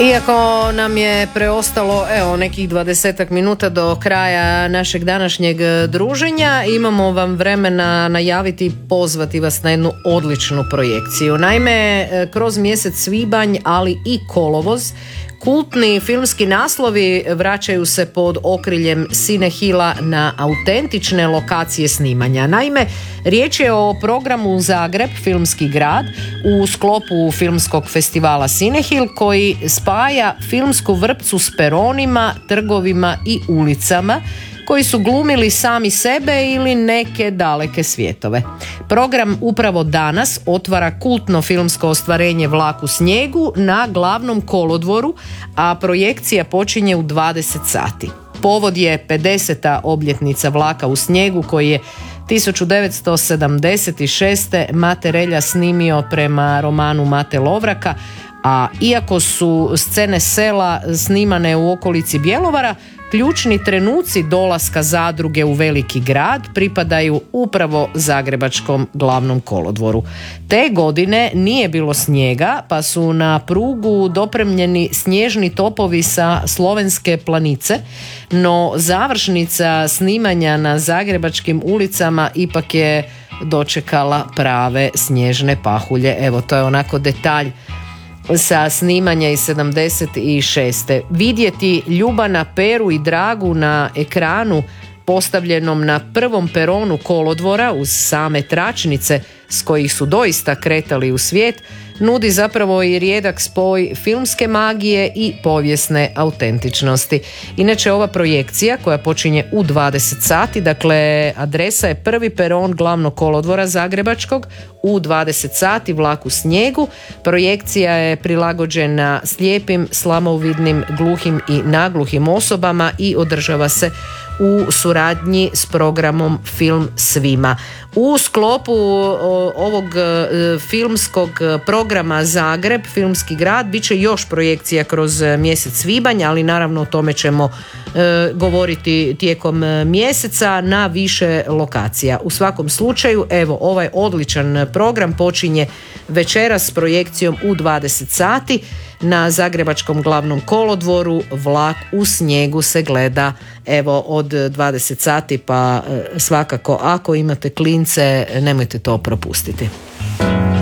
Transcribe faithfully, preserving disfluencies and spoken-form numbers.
Iako nam je preostalo evo nekih dvadesetak minuta do kraja našeg današnjeg druženja, imamo vam vremena najaviti i pozvati vas na jednu odličnu projekciju. Naime, kroz mjesec svibanj, ali i kolovoz, kultni filmski naslovi vraćaju se pod okriljem Cinehila na autentične lokacije snimanja. Naime, riječ je o programu Zagreb, filmski grad, u sklopu filmskog festivala Cinehil, koji spaja filmsku vrpcu s peronima, trgovima i ulicama koji su glumili sami sebe ili neke daleke svjetove. Program upravo danas otvara kultno filmsko ostvarenje Vlak u snijegu na glavnom kolodvoru, a projekcija počinje u dvadeset sati. Povod je pedeseta obljetnica Vlaka u snijegu koji je tisuću devetsto sedamdeset šeste. Mate Relja snimio prema romanu Mate Lovraka, a iako su scene sela snimane u okolici Bjelovara, ključni trenuci dolaska zadruge u veliki grad pripadaju upravo zagrebačkom glavnom kolodvoru. Te godine nije bilo snijega, pa su na prugu dopremljeni snježni topovi sa slovenske planice, no završnica snimanja na zagrebačkim ulicama ipak je dočekala prave snježne pahulje. Evo, to je onako detalj sa snimanja iz sedamdeset šeste. Vidjeti Ljubana, Peru i Dragu na ekranu postavljenom na prvom peronu kolodvora uz same tračnice s kojih su doista kretali u svijet, nudi zapravo i rijedak spoj filmske magije i povijesne autentičnosti. Inače, ova projekcija koja počinje u dvadeset sati, dakle adresa je prvi peron glavnog kolodvora zagrebačkog, u dvadeset sati Vlak u snijegu. Projekcija je prilagođena slijepim, slamovidnim, gluhim i nagluhim osobama i održava se u suradnji s programom Film svima. U sklopu ovog filmskog programa Zagreb, filmski grad, bit će još projekcija kroz mjesec svibanj, ali naravno o tome ćemo e, govoriti tijekom mjeseca na više lokacija. U svakom slučaju, evo, ovaj odličan program počinje večeras s projekcijom u dvadeset sati. Na zagrebačkom glavnom kolodvoru Vlak u snijegu se gleda evo od dvadeset sati, pa svakako ako imate klince nemojte to propustiti.